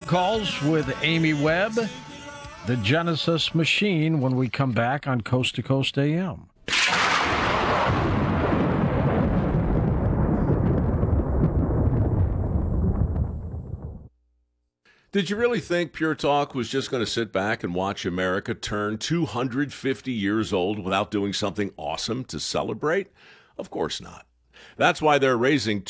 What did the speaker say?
calls with Amy Webb, the Genesis Machine, when we come back on Coast to Coast AM. Did you really think Pure Talk was just going to sit back and watch America turn 250 years old without doing something awesome to celebrate? Of course not. That's why they're raising